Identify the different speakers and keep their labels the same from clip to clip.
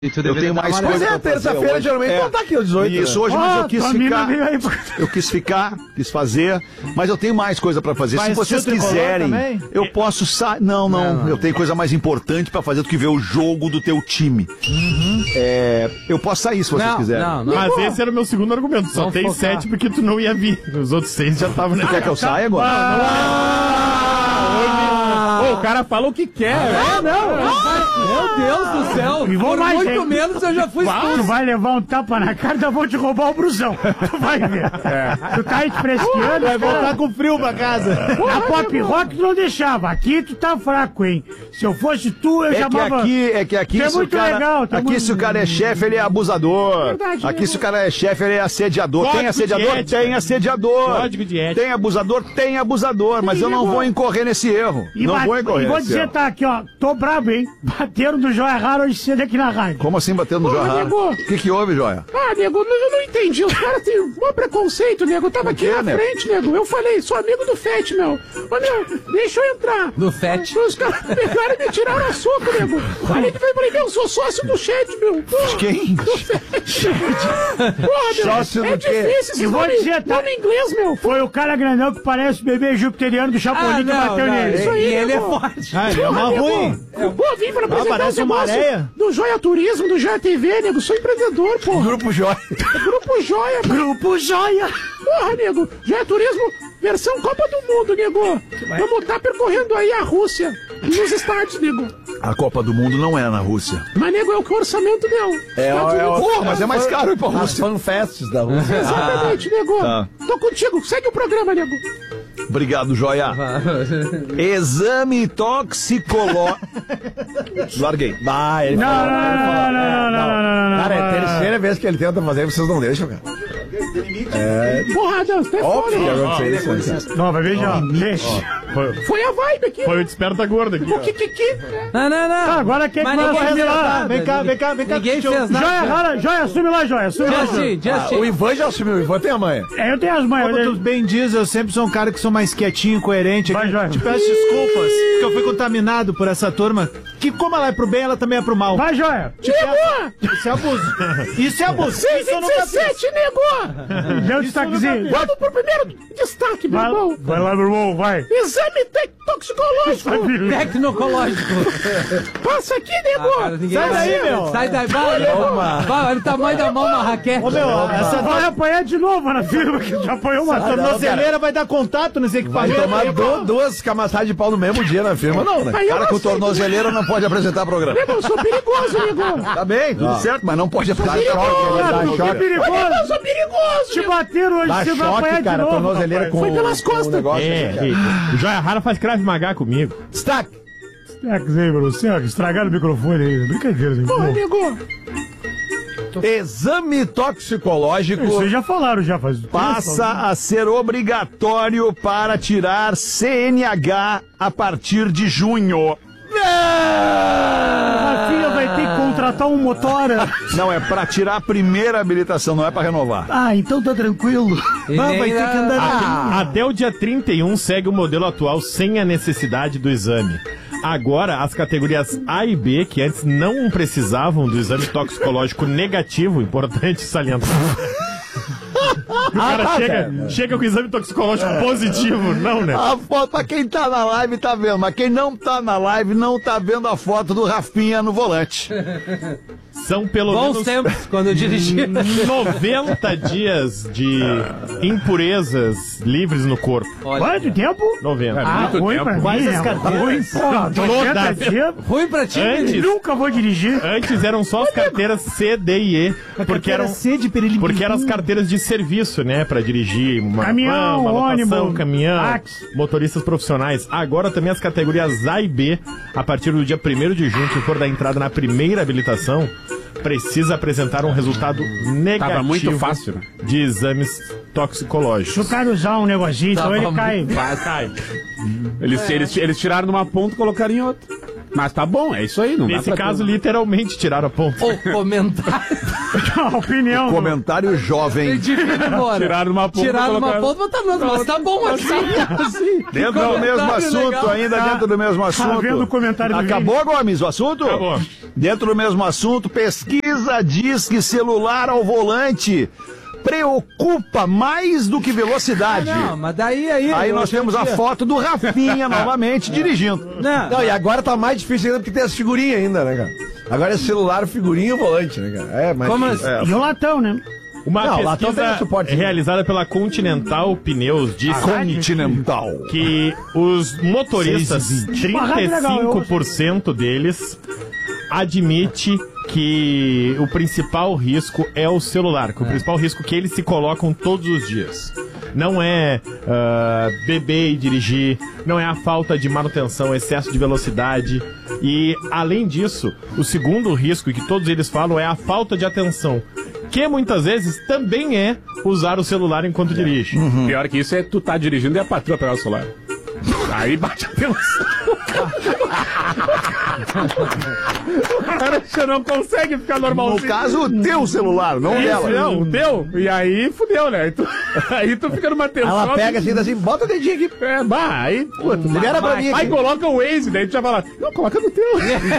Speaker 1: Eu tenho mais coisa.
Speaker 2: Mas terça-feira geralmente não tá aqui o 18.
Speaker 1: Isso, hoje, mas eu quis fazer, mas eu tenho mais coisa pra fazer. Se vocês quiserem, eu posso sair. Não, eu tenho coisa mais importante pra fazer do que ver o jogo do teu time. Eu posso sair se vocês quiserem.
Speaker 3: Mas esse era o meu segundo argumento. Só tem 7 porque tu não ia vir. Os outros 6 já estavam nesse.
Speaker 1: Quer que eu saia agora?
Speaker 3: O cara fala o que quer.
Speaker 4: Meu Deus do céu.
Speaker 5: E vou mais,
Speaker 4: muito menos eu já fui expulso.
Speaker 5: Tu vai levar um tapa na cara e eu vou te roubar o brusão. Tu vai ver. Tu tá aí te fresqueando.
Speaker 2: Vai voltar com frio pra casa.
Speaker 5: Na pop rock tu não deixava. Aqui tu tá fraco, hein? Se eu fosse tu, eu chamava...
Speaker 1: Aqui
Speaker 5: é
Speaker 1: se
Speaker 5: muito
Speaker 1: o cara,
Speaker 5: legal.
Speaker 1: aqui se o cara é chefe, ele é abusador.
Speaker 5: Verdade,
Speaker 1: aqui se o cara é chefe, ele é assediador.
Speaker 3: Código
Speaker 1: Tem assediador?
Speaker 3: de ética.
Speaker 1: Tem assediador.
Speaker 3: Código de ética.
Speaker 1: Tem abusador? Tem abusador. Mas eu não vou incorrer nesse erro. Não vou incorrer
Speaker 5: E vou
Speaker 1: nesse
Speaker 5: dizer,
Speaker 1: erro.
Speaker 5: tá aqui, ó. Tô brabo, hein? Bateram no Joia Raro hoje cedo aqui na rádio.
Speaker 1: Como assim batendo no Joia? O que houve, Joia?
Speaker 6: Nego, eu não entendi. Os caras têm um preconceito, nego. Eu tava aqui na frente, nego. Eu falei, sou amigo do Fete, meu. Ô, meu, deixa eu entrar.
Speaker 4: Do Fete?
Speaker 6: Os caras pegaram e me tiraram a soco, nego. Aí que veio pra mim, eu sou sócio do Chat, meu. Porra,
Speaker 1: Quem?
Speaker 6: do Fete. Porra, meu.
Speaker 1: Sócio do quê?
Speaker 6: Difícil esse
Speaker 5: E vou
Speaker 6: nome,
Speaker 5: dizer, tá?
Speaker 6: nome inglês, meu.
Speaker 5: Foi o cara grandão que parece o bebê jupiteriano do Chapolin que bateu nele.
Speaker 6: Isso aí,
Speaker 4: E ele é
Speaker 6: nego.
Speaker 4: forte.
Speaker 2: Ele é uma ruim.
Speaker 6: Pô, vim pra apresentar
Speaker 2: parece
Speaker 6: o
Speaker 2: uma
Speaker 6: negócio
Speaker 2: areia.
Speaker 6: do Joia Turismo, do Joia TV, nego. Sou empreendedor, porra.
Speaker 2: Grupo Joia.
Speaker 6: Grupo Joia.
Speaker 5: Grupo Joia.
Speaker 6: Porra, nego. Joia Turismo, versão Copa do Mundo, nego. Vamos estar percorrendo aí a Rússia. Nos estádios, nego.
Speaker 1: A Copa do Mundo não é na Rússia.
Speaker 6: Mas, nego, é o que o orçamento deu.
Speaker 1: Porra, mas é mais caro ir pra
Speaker 2: As
Speaker 1: Rússia.
Speaker 2: fanfests da Rússia.
Speaker 6: Exatamente, nego.
Speaker 1: Tá.
Speaker 6: Tô contigo. Segue o programa, nego.
Speaker 1: Obrigado, Joia. Exame toxicológico. Larguei.
Speaker 2: Ah, ele
Speaker 5: Não.
Speaker 2: Cara, é a terceira vez que ele tenta fazer, vocês não deixam, cara.
Speaker 6: Porra, Deus, até
Speaker 2: Óbvio que
Speaker 6: fora.
Speaker 2: aconteceu isso.
Speaker 5: Não, vai ver já. Deixa.
Speaker 6: Foi a vibe aqui.
Speaker 3: Foi o desperta gordo aqui. ó.
Speaker 6: Que?
Speaker 4: Não.
Speaker 5: Tá, agora quem que
Speaker 4: Mas
Speaker 5: vai
Speaker 4: ninguém
Speaker 5: assumir
Speaker 4: fez
Speaker 5: lá?
Speaker 4: nada.
Speaker 2: Vem cá.
Speaker 4: Ninguém fez
Speaker 5: Joia
Speaker 4: nada.
Speaker 5: Rara, Joia, assume lá, Joia. Assume lá, Joia.
Speaker 4: Justin.
Speaker 2: O Ivan já assumiu, o Ivan tem a manha.
Speaker 5: Eu tenho as manhas.
Speaker 7: Como tu bem diz, eu sempre sou um cara que sou mais quietinho, coerente.
Speaker 5: Vai, Joia.
Speaker 7: Te peço desculpas, porque eu fui contaminado por essa turma, que como ela é pro bem, ela também é pro mal.
Speaker 5: Vai, Joia.
Speaker 7: Isso é abuso. Isso é abuso. Isso eu nunca fiz.
Speaker 6: 17, nego.
Speaker 5: Deu destaquezinho.
Speaker 6: Vamos pro primeiro destaque, meu irmão.
Speaker 5: Vai lá, meu irmão, vai.
Speaker 6: Exame toxicológico.
Speaker 4: Tecnocológico.
Speaker 6: Passa aqui, nego.
Speaker 5: Sai daí, meu.
Speaker 4: Sai daí. Vai, olha o tamanho da mão na raquete.
Speaker 5: Ô, meu, essa vai apanhar de novo na firma, que já apanhou uma
Speaker 7: Tornozeleira vai dar contato nos
Speaker 2: Vai
Speaker 7: equipamentos.
Speaker 2: tomar duas camassadas de pau no mesmo dia na firma, não, né?
Speaker 6: Aí eu
Speaker 1: Cara com
Speaker 6: gostei.
Speaker 1: tornozeleira não pode apresentar programa.
Speaker 6: Nego, eu sou perigoso, nego.
Speaker 1: Tá bem, tudo certo, mas não pode apresentar
Speaker 5: É
Speaker 1: programa.
Speaker 5: perigoso.
Speaker 6: Eu sou perigoso.
Speaker 5: Te bateram hoje,
Speaker 2: Dá
Speaker 5: você vai apanhar
Speaker 2: choque,
Speaker 5: de
Speaker 2: cara,
Speaker 5: novo.
Speaker 2: tornozeleira com
Speaker 6: Foi pelas
Speaker 2: com
Speaker 6: costas.
Speaker 2: negócio,
Speaker 3: É,
Speaker 2: cara.
Speaker 3: o Joia Rara faz Krav Maga comigo.
Speaker 2: Destaque.
Speaker 5: É, quer dizer, você, ó, estragaram o microfone aí. Brincadeira, né?
Speaker 6: Porra, nego.
Speaker 1: Exame toxicológico
Speaker 5: Isso aí já falaram, já faz.
Speaker 1: passa a ser obrigatório para tirar CNH a partir de junho.
Speaker 5: A filha vai ter que contratar um motora.
Speaker 1: Não, é para tirar a primeira habilitação, não é para renovar.
Speaker 5: Ah, então tá tranquilo.
Speaker 4: E
Speaker 5: Ah,
Speaker 4: nem
Speaker 5: vai ter que
Speaker 4: na-
Speaker 5: andar.
Speaker 3: Até o dia 31 segue o modelo atual sem a necessidade do exame. Agora, as categorias A e B, que antes não precisavam do exame toxicológico negativo, importante salientar. O cara chega com o exame toxicológico positivo, não, né?
Speaker 1: A foto, pra quem tá na live tá vendo, mas quem não tá na live não tá vendo a foto do Rafinha no volante.
Speaker 3: São pelo
Speaker 4: Bons
Speaker 3: menos
Speaker 4: tempos, quando eu dirigi.
Speaker 3: 90 dias de impurezas livres no corpo.
Speaker 5: Quanto tempo?
Speaker 3: 90.
Speaker 5: Ah, ruim pra mim.
Speaker 7: Quais as
Speaker 5: né?
Speaker 7: carteiras?
Speaker 5: Ruim, porra. 90 dias.
Speaker 4: Ruim pra ti,
Speaker 3: Antes,
Speaker 5: Nunca vou dirigir.
Speaker 3: antes eram só as carteiras C, D e E, porque eram as carteiras de serviço, né, pra dirigir uma
Speaker 5: Caminhão,
Speaker 3: van, uma lotação,
Speaker 5: ônibus,
Speaker 3: caminhão,
Speaker 5: táxi.
Speaker 3: motoristas profissionais. Agora também as categorias A e B, a partir do dia 1º de junho, se for dar entrada na primeira habilitação, precisa apresentar um resultado negativo.
Speaker 8: Tava muito fácil, né?
Speaker 3: De exames
Speaker 5: Se
Speaker 3: toxicológicos.
Speaker 5: o cara usar um negocinho, então ele cai.
Speaker 3: Cai.
Speaker 8: Eles tiraram numa ponta e colocaram em outra.
Speaker 6: Mas tá bom, é isso aí. Não
Speaker 3: Nesse caso, literalmente tiraram a ponta.
Speaker 4: O comentário.
Speaker 5: A opinião.
Speaker 1: Comentário jovem.
Speaker 6: Tiraram uma ponta.
Speaker 4: Tiraram uma ponta, mas tá bom assim.
Speaker 1: Dentro do mesmo assunto,
Speaker 4: legal.
Speaker 1: ainda dentro do mesmo assunto.
Speaker 5: vendo o comentário do
Speaker 1: Acabou, Gomes, o assunto?
Speaker 3: Acabou.
Speaker 1: Dentro do mesmo assunto, pesquisa diz que celular ao volante preocupa mais do que velocidade.
Speaker 4: Não, mas daí aí...
Speaker 1: Aí nós temos a foto do Rafinha novamente dirigindo.
Speaker 2: Não, e agora tá mais difícil ainda porque tem as figurinhas ainda, né, cara? Agora é celular, figurinha e o volante, né, cara? É, mas...
Speaker 4: Como assim?
Speaker 5: E o latão, né?
Speaker 3: Uma
Speaker 2: Não, lá também
Speaker 3: pesquisa
Speaker 2: é suporte.
Speaker 3: realizada pela Continental Pneus diz
Speaker 1: Continental.
Speaker 3: que os motoristas, 35% deles, admite que o principal risco é o celular, que o principal risco que eles se colocam todos os dias. Não é beber e dirigir, não é a falta de manutenção, excesso de velocidade. E, além disso, o segundo risco que todos eles falam é a falta de atenção, que muitas vezes também é usar o celular enquanto dirige.
Speaker 6: Pior que isso é tu tá dirigindo e a patroa pegar o celular. Aí bate a tensão. Cara, você não consegue ficar normalzinho.
Speaker 1: No caso, o teu celular, não o dela.
Speaker 6: Não, o teu. E aí fudeu, né? Aí tu fica numa tensão.
Speaker 2: Ela pega assim, bota o dedinho aqui.
Speaker 6: É, bah, aí, puta,
Speaker 2: Libera pra mim
Speaker 6: aí
Speaker 2: aqui.
Speaker 6: coloca o Waze, daí tu já fala, não, coloca no teu.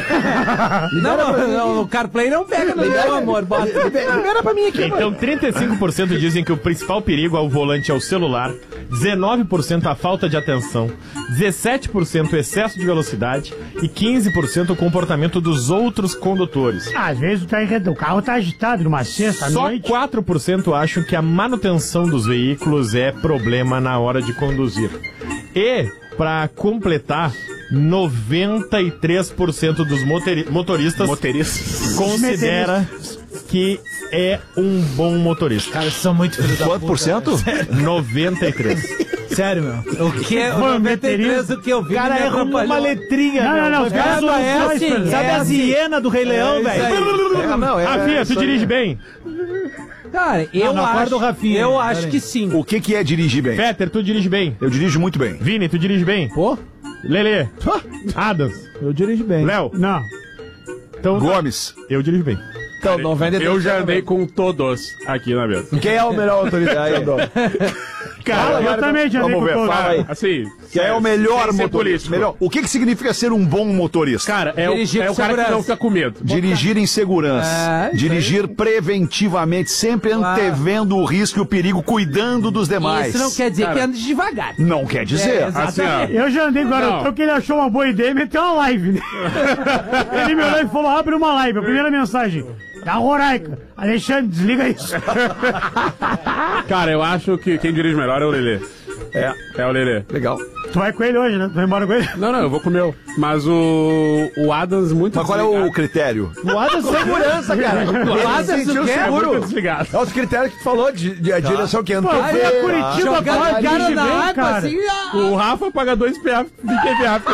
Speaker 4: Não, o CarPlay não pega no meu amor. Bota.
Speaker 2: Libera pra mim aqui,
Speaker 3: Então, 35% dizem que o principal perigo ao volante é o celular, 19% a falta de atenção, 17% o excesso de velocidade e 15% o comportamento dos outros condutores.
Speaker 5: Às vezes o carro tá agitado numa sexta
Speaker 3: Só
Speaker 5: noite.
Speaker 3: 4% acham que a manutenção dos veículos é problema na hora de conduzir. E, para completar, 93% dos motoristas considera que é um bom motorista.
Speaker 7: Cara, são muito filhos da
Speaker 1: Quanto por cento?
Speaker 3: 93%.
Speaker 7: Sério, meu.
Speaker 4: O que é? O 93, o que eu vi?
Speaker 7: Cara, erra uma letrinha,
Speaker 5: Não,
Speaker 7: meu.
Speaker 5: não, os caras são
Speaker 4: é
Speaker 5: dois,
Speaker 4: assim,
Speaker 5: Fernando.
Speaker 7: Sabe a hiena do Rei Leão, velho?
Speaker 3: Rafinha, tu dirige bem?
Speaker 4: Cara, eu
Speaker 7: na parte do
Speaker 4: acho,
Speaker 7: Rafinha,
Speaker 4: eu
Speaker 7: pera
Speaker 4: acho
Speaker 7: aí.
Speaker 4: que sim.
Speaker 1: O que é dirigir bem?
Speaker 3: Peter, tu dirige bem?
Speaker 1: Eu dirijo muito bem.
Speaker 3: Vini, tu dirige bem?
Speaker 7: Pô,
Speaker 3: Lelê? Adams?
Speaker 7: eu dirijo bem.
Speaker 3: Léo?
Speaker 5: Não.
Speaker 3: Então,
Speaker 1: Gomes.
Speaker 3: eu dirijo bem.
Speaker 2: Então, 93.
Speaker 6: Eu já andei com todos aqui na mesa.
Speaker 2: Quem é o melhor motorista?
Speaker 3: Cara,
Speaker 5: Eu também já
Speaker 1: Vamos ver, fala aí.
Speaker 6: Assim,
Speaker 1: Quem é o melhor
Speaker 6: sem ser
Speaker 1: motorista?
Speaker 6: político.
Speaker 1: Melhor. O que significa ser um bom motorista?
Speaker 6: Cara, é
Speaker 4: Dirigir
Speaker 6: o
Speaker 4: com
Speaker 6: cara que
Speaker 4: segurança.
Speaker 6: não fica com medo.
Speaker 1: Dirigir em segurança.
Speaker 4: isso
Speaker 1: Dirigir preventivamente, sempre antevendo o risco e o perigo, cuidando dos demais.
Speaker 4: Isso não quer dizer que ande devagar.
Speaker 1: Não quer dizer.
Speaker 6: Assim, ó.
Speaker 5: Eu já andei com o garotão que ele achou uma boa ideia e meteu uma live, né? Ele me olhou e falou, abre uma live. A primeira mensagem, da Roraica. Alexandre, desliga isso.
Speaker 6: Cara, eu acho que quem dirige melhor é o Lelê. É o Lelê.
Speaker 1: Legal.
Speaker 5: Tu vai com ele hoje, né? Tu vai embora com ele?
Speaker 6: Não, eu vou com o meu. Mas o Adams muito
Speaker 1: Mas qual é o critério?
Speaker 2: O Adams segurança, cara.
Speaker 4: O Adams, o quê?
Speaker 6: É muito desligado.
Speaker 2: É os critérios que tu falou, de a direção que entrou.
Speaker 5: Foi a Curitiba,
Speaker 4: Jogando
Speaker 5: cara,
Speaker 4: o cara
Speaker 5: dirige
Speaker 4: na
Speaker 5: bem,
Speaker 4: água,
Speaker 5: cara.
Speaker 4: assim,
Speaker 6: O Rafa paga 2 PA de IPVA.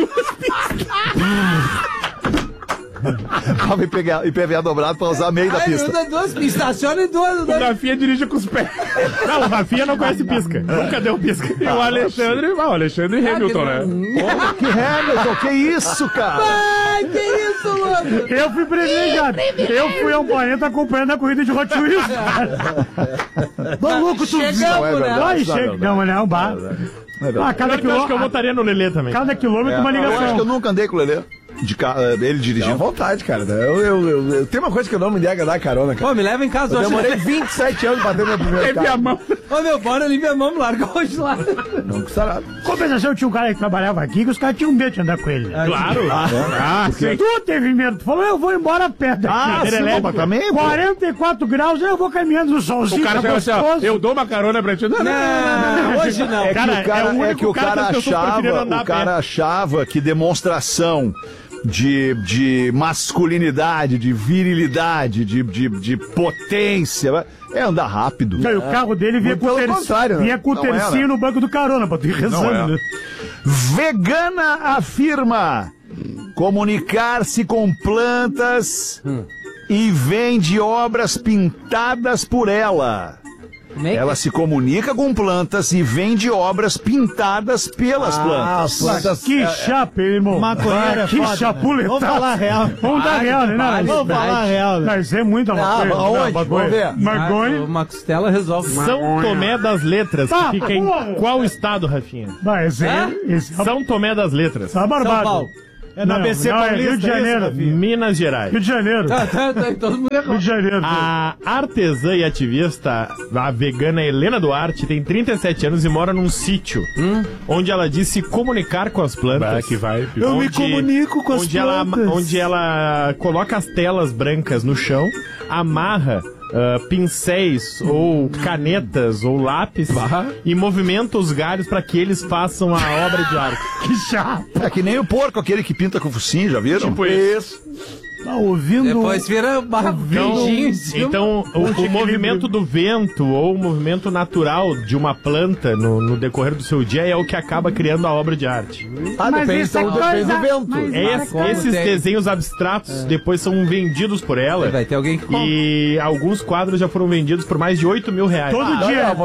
Speaker 1: IPVA dobrado pra usar meio da pista.
Speaker 4: Estaciona e duas.
Speaker 6: O Rafinha dirige com os pés.
Speaker 3: Não, o Rafinha não conhece pisca. Nunca deu pisca.
Speaker 6: E o Alexandre, o Alexandre Hamilton, né?
Speaker 1: Que Hamilton, que isso, cara?
Speaker 4: Ai, que isso, louco?
Speaker 5: Eu fui privilegiado. Eu fui ao planeta acompanhando a corrida de Hot Wheels. Maluco, tu viu?
Speaker 4: Chegamos, né?
Speaker 5: Ai, chega. Não, mas não é um bar. Ah, cada
Speaker 3: Eu acho que eu
Speaker 5: quilômetro,
Speaker 3: votaria no Lelê também.
Speaker 5: cada quilômetro uma
Speaker 1: Eu acho que eu
Speaker 5: ligação.
Speaker 1: nunca andei com o Lelê. Ele
Speaker 2: À
Speaker 1: dirigindo.
Speaker 2: vontade, cara. Eu tenho uma coisa que eu não me nego a dar carona, cara.
Speaker 4: Pô, me leva em casa
Speaker 2: Eu
Speaker 4: hoje.
Speaker 2: demorei 27 anos pra ter meu primeiro
Speaker 6: Teve a
Speaker 2: carro.
Speaker 6: mão.
Speaker 4: Ô, meu, bora ali, minha mão, larga hoje lá.
Speaker 2: Não custa nada.
Speaker 5: Compensação, tinha um cara que trabalhava aqui que os caras tinham medo de andar com ele.
Speaker 3: Claro.
Speaker 6: Sim.
Speaker 5: Tu teve medo, tu falou, eu vou embora a pé daqui.
Speaker 1: Opa, também?
Speaker 5: 44 graus, eu vou caminhando no solzinho,
Speaker 6: O cara
Speaker 5: tá
Speaker 6: chega assim, ó,
Speaker 5: gostoso.
Speaker 6: eu dou uma carona pra ti. Não,
Speaker 4: Não, hoje não.
Speaker 1: É que
Speaker 3: Cara,
Speaker 1: o cara,
Speaker 3: é o
Speaker 1: é
Speaker 3: único
Speaker 1: que o
Speaker 3: cara
Speaker 1: cara
Speaker 3: que as pessoas preferiram
Speaker 1: achava,
Speaker 3: andar a
Speaker 1: o cara
Speaker 3: pé.
Speaker 1: achava que demonstração de masculinidade, de virilidade, de potência é andar rápido.
Speaker 5: Não, e o carro dele vinha
Speaker 2: Muito
Speaker 5: com o
Speaker 2: pelo contrário, né?
Speaker 5: vinha com o
Speaker 1: Não é,
Speaker 5: tercinho
Speaker 1: né?
Speaker 5: no banco do carona, pra tu ir rezando.
Speaker 1: é.
Speaker 5: né?
Speaker 1: Vegana afirma comunicar-se com plantas e vende obras pintadas por ela. Ela se comunica com plantas e vende obras pintadas pelas plantas.
Speaker 5: Plantas. Que chapa, irmão.
Speaker 7: Maconheiro é
Speaker 5: que
Speaker 7: foda,
Speaker 5: chapuleta.
Speaker 7: Vamos falar real.
Speaker 5: Vamos dar real, né?
Speaker 7: Vamos falar real.
Speaker 5: Mas é muita maconha.
Speaker 2: Aonde? Vamos ver.
Speaker 5: Maconha.
Speaker 4: Uma costela resolve.
Speaker 3: São Tomé das Letras, que fica em qual estado, Rafinha?
Speaker 5: Vai, esse
Speaker 3: São Tomé das Letras.
Speaker 5: tá barbado.
Speaker 4: São Paulo.
Speaker 7: É na BC Paulista,
Speaker 5: Rio de Janeiro.
Speaker 3: Minas Gerais.
Speaker 5: Rio de Janeiro.
Speaker 4: Todo mundo errou.
Speaker 5: Rio de Janeiro.
Speaker 3: A artesã e ativista, a vegana Helena Duarte, tem 37 anos e mora num sítio onde ela diz se comunicar com as plantas.
Speaker 7: Eu me comunico com as plantas.
Speaker 3: Onde ela coloca as telas brancas no chão, amarra pincéis ou canetas ou lápis e movimenta os galhos para que eles façam a obra de arte.
Speaker 5: Que chato.
Speaker 1: É que nem o porco, aquele que pinta com focinho, já viram?
Speaker 3: Tipo isso.
Speaker 5: Tá ouvindo.
Speaker 4: Depois vira beijinho em cima.
Speaker 3: Então, o movimento do vento ou o movimento natural de uma planta no decorrer do seu dia é o que acaba criando a obra de arte.
Speaker 2: Depende do vento.
Speaker 3: Esses desenhos abstratos depois são vendidos por ela.
Speaker 4: Vai ter alguém que compra.
Speaker 3: E alguns quadros já foram vendidos por mais de 8 mil reais.
Speaker 5: Todo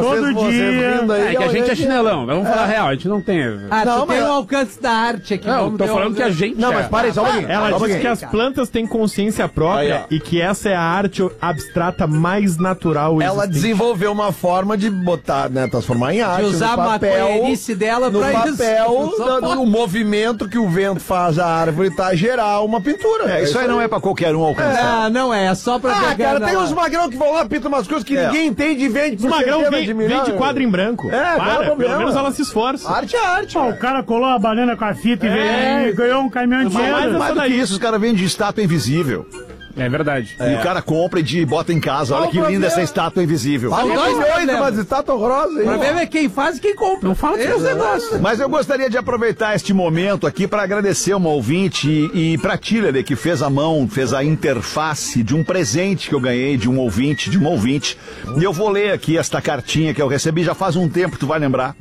Speaker 5: dia.
Speaker 6: É que a gente é chinelão, vamos falar a real, a gente não tem.
Speaker 4: Tu tem o alcance da arte aqui.
Speaker 6: Não, tô falando que a gente.
Speaker 2: Não, mas para aí, só um pouquinho.
Speaker 3: Ela diz que as plantas têm consciência própria e que essa é a arte abstrata mais natural
Speaker 2: Ela
Speaker 3: existente.
Speaker 2: desenvolveu uma forma de botar, né, transformar em arte,
Speaker 4: De usar
Speaker 2: no
Speaker 4: a
Speaker 2: papel,
Speaker 4: maconheirice dela
Speaker 2: no
Speaker 4: pra
Speaker 2: papel,
Speaker 4: isso.
Speaker 2: o movimento que o vento faz a árvore tá gerar uma pintura.
Speaker 1: Isso aí não é pra qualquer um alcançar.
Speaker 4: Não é só pra pegar.
Speaker 2: Cara, tem uns magrão que vão lá, pintam umas coisas que ninguém entende e vende
Speaker 3: Os magrão vende quadro em branco. Pelo menos ela se esforça.
Speaker 2: Arte é arte.
Speaker 5: O cara colou a banana com a fita e ganhou um caminhão de dinheiro.
Speaker 1: Mais do que isso, os caras vendem estátua invisível.
Speaker 6: É verdade.
Speaker 1: E o cara compra e bota em casa. Olha que linda essa estátua invisível.
Speaker 2: Faz 2 milhões, mas estátua horrorosa.
Speaker 4: O problema é quem faz e quem compra. Não fala dos negócios.
Speaker 1: Mas eu gostaria de aproveitar este momento aqui para agradecer uma ouvinte e pra Tiller, que fez a interface de um presente que eu ganhei de um ouvinte, E eu vou ler aqui esta cartinha que eu recebi já faz um tempo, tu vai lembrar.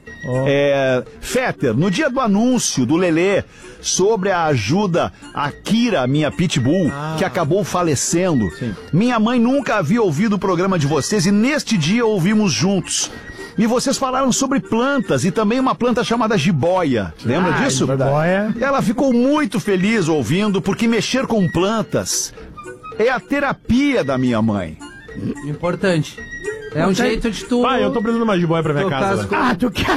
Speaker 1: Fetter, no dia do anúncio do Lelê sobre a ajuda a Kira, minha pitbull, que acabou falecendo, minha mãe nunca havia ouvido o programa de vocês e neste dia ouvimos juntos. E vocês falaram sobre plantas e também uma planta chamada jiboia. Lembra disso?
Speaker 5: Jiboia.
Speaker 1: Ela ficou muito feliz ouvindo porque mexer com plantas é a terapia da minha mãe.
Speaker 4: Importante. É um jeito de tu...
Speaker 3: Pai, eu tô precisando de uma jiboia pra minha casa.
Speaker 5: Tu quer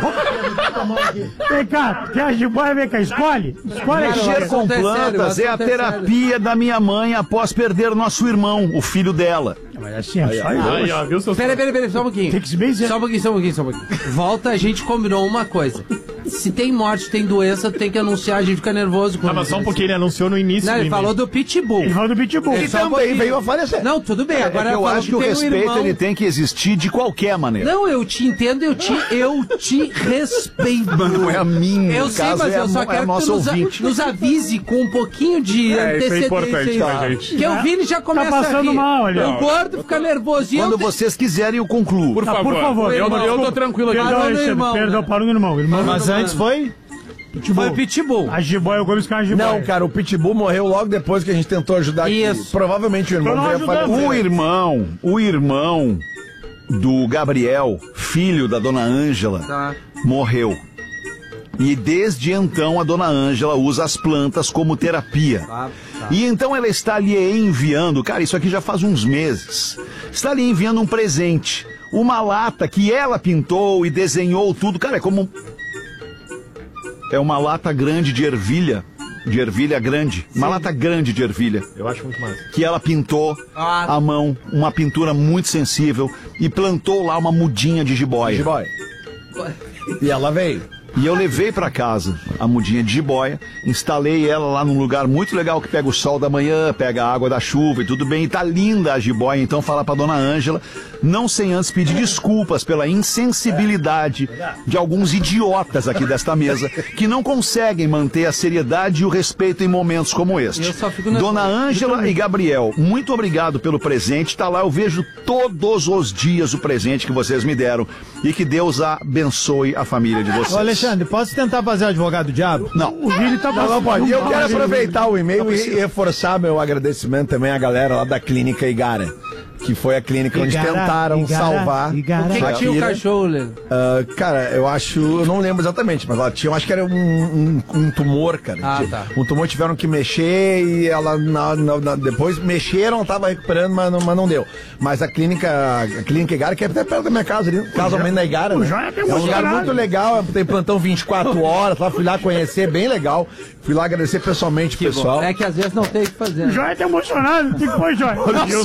Speaker 5: jiboia? Vem cá, quer jiboia? Vem cá, escolhe.
Speaker 1: Mexer com plantas é a terapia da minha mãe após perder nosso irmão, o filho dela.
Speaker 5: Mas assim, é só isso.
Speaker 3: Aí, ó, viu seus...
Speaker 4: Peraí, só um pouquinho.
Speaker 5: Tem que se benzer.
Speaker 4: Só um pouquinho. Volta, a gente combinou uma coisa. Se tem morte, tem doença, tem que anunciar, a gente fica nervoso.
Speaker 3: Mas só um pouquinho, ele anunciou no início.
Speaker 4: Não, ele falou do Pitbull.
Speaker 5: Ele falou do Pitbull.
Speaker 2: E também veio a falecer.
Speaker 4: Não, tudo bem. Agora
Speaker 1: eu acho que o
Speaker 4: tem
Speaker 1: respeito ele tem que existir de qualquer maneira.
Speaker 4: Não, eu te entendo, eu te respeito.
Speaker 1: Não é a minha.
Speaker 4: Eu sei, mas eu só quero que tu nos avise com um pouquinho de antecedência.
Speaker 6: Isso é importante pra gente.
Speaker 4: Que eu vi, ele já começa
Speaker 5: passando
Speaker 4: a rir.
Speaker 5: mal ali, ó.
Speaker 4: O gordo fica nervosinho.
Speaker 1: Quando vocês quiserem, eu concluo.
Speaker 6: Por favor. Eu tô tranquilo aqui.
Speaker 5: Perdão,
Speaker 4: Parou no
Speaker 5: Alexandre.
Speaker 4: irmão,
Speaker 5: Perdão,
Speaker 4: né?
Speaker 5: parou no irmão.
Speaker 7: Mas antes foi?
Speaker 4: Foi Pitbull.
Speaker 5: A jiboia, eu gosto de a jiboia.
Speaker 2: Não, cara, o Pitbull morreu logo depois que a gente tentou ajudar aqui.
Speaker 4: Isso.
Speaker 2: Provavelmente o irmão veio a falecer.
Speaker 1: O irmão do Gabriel, filho da dona Ângela, morreu. E desde então a dona Ângela usa as plantas como terapia. E então ela está lhe enviando, cara, isso aqui já faz uns meses, está lhe enviando um presente. Uma lata que ela pintou e desenhou tudo. Cara, é uma lata grande de ervilha grande. Uma lata grande de ervilha.
Speaker 3: Eu acho muito mais.
Speaker 1: Que ela pintou à mão, uma pintura muito sensível, e plantou lá uma mudinha de jiboia.
Speaker 2: E ela veio.
Speaker 1: E eu levei pra casa a mudinha de jiboia, instalei ela lá num lugar muito legal que pega o sol da manhã, pega a água da chuva e tudo bem. E tá linda a jiboia, então fala pra dona Ângela, não sem antes pedir desculpas pela insensibilidade de alguns idiotas aqui desta mesa, que não conseguem manter a seriedade e o respeito em momentos como este. Dona Ângela e Gabriel, muito obrigado pelo presente. Tá lá, eu vejo todos os dias o presente que vocês me deram. E que Deus abençoe a família de vocês.
Speaker 7: Ô, Alexandre, posso tentar fazer o advogado do diabo?
Speaker 1: Não.
Speaker 5: O Vini tá
Speaker 2: Não pode. E eu quero aproveitar o e-mail e reforçar meu agradecimento também à galera lá da Clínica Igara, que foi a clínica onde tentaram salvar.
Speaker 4: O que tinha o cachorro, Lê?
Speaker 2: Cara, eu não lembro exatamente, mas ela tinha, eu acho que era um tumor, cara.
Speaker 4: Tá.
Speaker 2: Um tumor, tiveram que mexer e ela depois mexeram, ela tava recuperando, mas não deu. Mas a clínica Igara, que é até perto da minha casa, ali, casamento da Igara, né? É um lugar muito legal, tem plantão 24 horas, lá fui lá conhecer, bem legal. Fui lá agradecer pessoalmente o pessoal.
Speaker 4: É que às vezes não tem o que fazer.
Speaker 5: O Joia tá emocionado, o que foi, Joia?